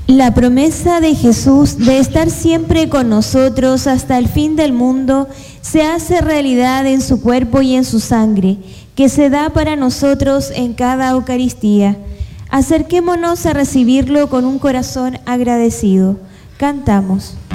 La promesa de Jesús de estar siempre con nosotros hasta el fin del mundo se hace realidad en su cuerpo y en su sangre, que se da para nosotros en cada Eucaristía. Acerquémonos a recibirlo con un corazón agradecido. Cantamos.